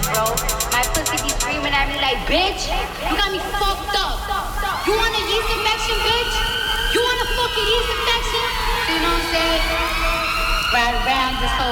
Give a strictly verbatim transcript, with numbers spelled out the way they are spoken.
bro. My pussy be screaming at me like, bitch, you got me fucked up. You want a yeast infection, bitch? You want a fucking yeast infection? You know what I'm saying? Ride around this whole